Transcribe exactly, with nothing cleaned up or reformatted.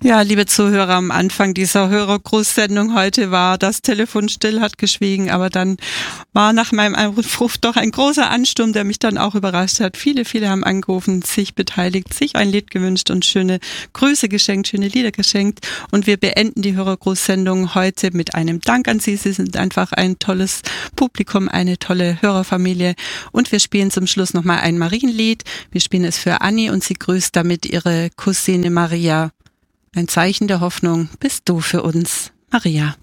Ja, liebe Zuhörer, am Anfang dieser Hörergrußsendung heute war das Telefon still, hat geschwiegen, aber dann war nach meinem Anruf doch ein großer Ansturm, der mich dann auch überrascht hat. Viele, viele haben angerufen, sich beteiligt, sich ein Lied gewünscht und schöne Grüße geschenkt, schöne Lieder geschenkt. Und wir beenden die Hörergrußsendung heute mit einem Dank an Sie. Sie sind einfach ein tolles Publikum, eine tolle Hörerfamilie. Und wir spielen zum Schluss nochmal ein Marienlied. Wir spielen es für Anni und sie grüßt damit ihre Cousine Maria. Ein Zeichen der Hoffnung bist du für uns, Maria.